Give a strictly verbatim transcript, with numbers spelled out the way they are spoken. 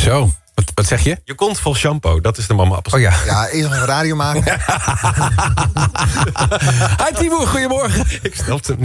Zo, wat, wat zeg je? Je kont vol shampoo, dat is de mama appels. Oh ja. Ja, eerst nog een radio maken. Hi Timo, goedemorgen. Ik snapte het niet.